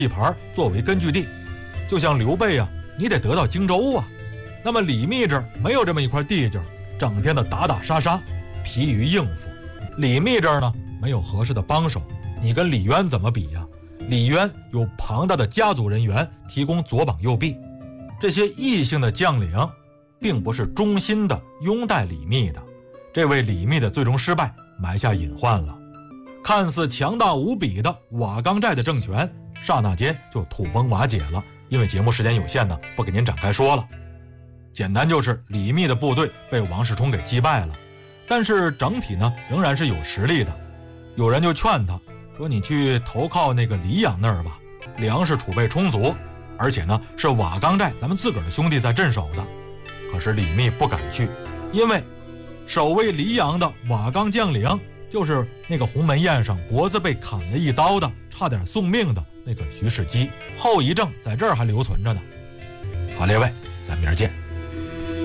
地盘作为根据地。就像刘备啊，你得得到荆州啊。那么李密这儿没有这么一块地界，整天的打打杀杀，疲于应付。李密这儿呢，没有合适的帮手，你跟李渊怎么比呀？李渊有庞大的家族人员提供左膀右臂，这些异姓的将领并不是忠心的拥戴李密的，这为李密的最终失败埋下隐患了。看似强大无比的瓦岗寨的政权，刹那间就土崩瓦解了。因为节目时间有限呢，不给您展开说了。简单就是李密的部队被王世充给击败了，但是整体呢仍然是有实力的。有人就劝他说，你去投靠那个黎阳那儿吧，粮食储备充足，而且呢是瓦岗寨咱们自个儿的兄弟在镇守的。可是李密不敢去，因为守卫黎阳的瓦岗将领就是那个鸿门宴上脖子被砍了一刀的，差点送命的那个徐世基，后遗症在这儿还留存着呢。好，列位，咱明儿见。